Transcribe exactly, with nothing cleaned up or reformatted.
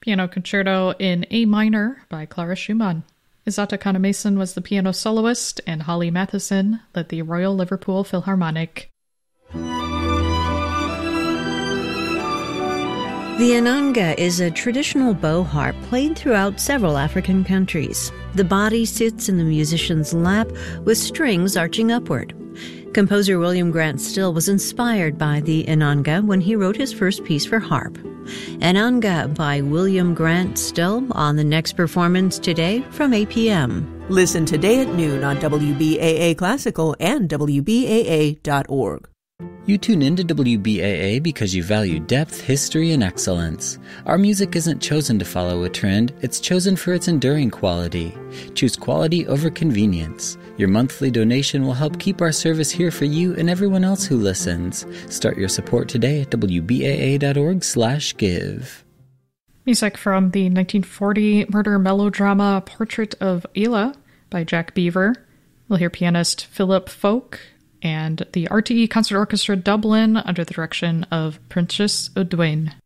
Piano Concerto in A minor by Clara Schumann. Isata Kanemason was the piano soloist, and Holly Matheson led the Royal Liverpool Philharmonic. The ananga is a traditional bow harp played throughout several African countries. The body sits in the musician's lap with strings arching upward. Composer William Grant Still was inspired by the ananga when he wrote his first piece for harp. Ananga by William Grant Still on the next performance today from eight p.m. Listen today at noon on W B A A Classical and W B A A dot org. You tune into W B A A because you value depth, history, and excellence. Our music isn't chosen to follow a trend, it's chosen for its enduring quality. Choose quality over convenience. Your monthly donation will help keep our service here for you and everyone else who listens. Start your support today at W B A A dot org slash give. Music from the nineteen forty murder melodrama Portrait of Ayla by Jack Beaver. We'll hear pianist Philip Folk and the R T E Concert Orchestra Dublin under the direction of Prentice O'Duane.